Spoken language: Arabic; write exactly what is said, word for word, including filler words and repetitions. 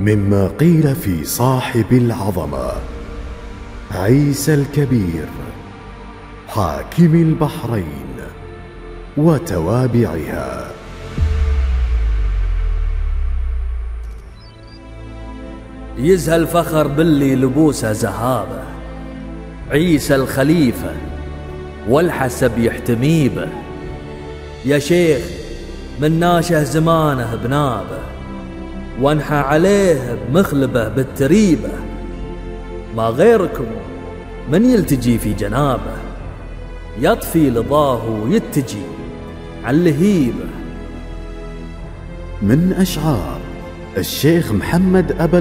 مما قيل في صاحب العظمة عيسى الكبير حاكم البحرين وتوابعها. يزهى الفخر باللي لبوسه زهابه، عيسى الخليفة والحسب يحتمي به. يا شيخ من ناشه زمانه بنابه، وانحى عليه بمخلبه بالتريبة. ما غيركم من يلتجي في جنابه، يطفي لضاه ويتجي على اللهيبة. من أشعار الشيخ محمد أبا